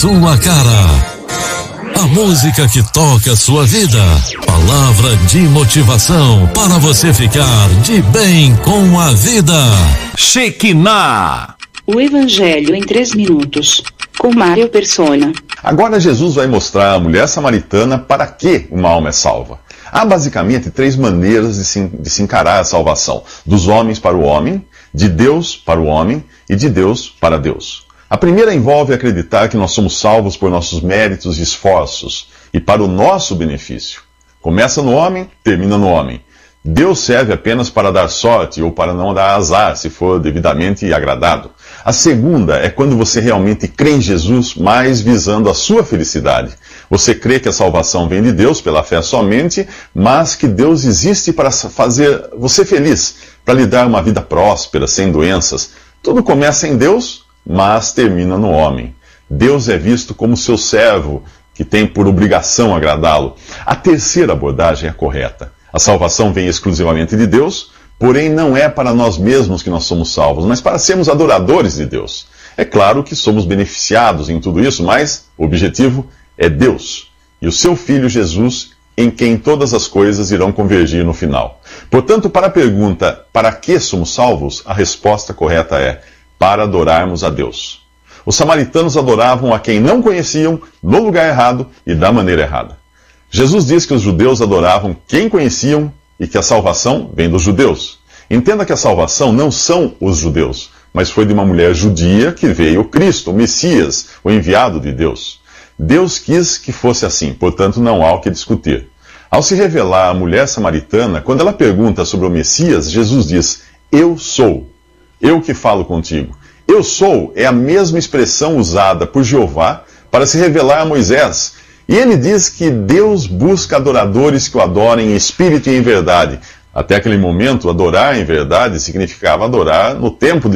sua cara. A música que toca a sua vida. Palavra de motivação para você ficar de bem com a vida. Shekinah. O Evangelho em 3 minutos, com Mário Persona. Agora Jesus vai mostrar à mulher samaritana para que uma alma é salva. Há basicamente 3 maneiras de se encarar a salvação: dos homens para o homem, de Deus para o homem e de Deus para Deus. A primeira envolve acreditar que nós somos salvos por nossos méritos e esforços e para o nosso benefício. Começa no homem, termina no homem. Deus serve apenas para dar sorte ou para não dar azar, se for devidamente agradado. A segunda é quando você realmente crê em Jesus, mas visando a sua felicidade. Você crê que a salvação vem de Deus pela fé somente, mas que Deus existe para fazer você feliz, para lhe dar uma vida próspera, sem doenças. Tudo começa em Deus, mas termina no homem. Deus é visto como seu servo, que tem por obrigação agradá-lo. A terceira abordagem é a correta. A salvação vem exclusivamente de Deus, porém não é para nós mesmos que nós somos salvos, mas para sermos adoradores de Deus. É claro que somos beneficiados em tudo isso, mas o objetivo é Deus e o seu Filho Jesus, em quem todas as coisas irão convergir no final. Portanto, para a pergunta, para que somos salvos? A resposta correta é: para adorarmos a Deus. Os samaritanos adoravam a quem não conheciam, no lugar errado e da maneira errada. Jesus diz que os judeus adoravam quem conheciam e que a salvação vem dos judeus. Entenda que a salvação não são os judeus, mas foi de uma mulher judia que veio o Cristo, o Messias, o enviado de Deus. Deus quis que fosse assim, portanto não há o que discutir. Ao se revelar à mulher samaritana, quando ela pergunta sobre o Messias, Jesus diz: eu sou. Eu que falo contigo. Eu sou é a mesma expressão usada por Jeová para se revelar a Moisés. E ele diz que Deus busca adoradores que o adorem em espírito e em verdade. Até aquele momento, adorar em verdade significava adorar no tempo de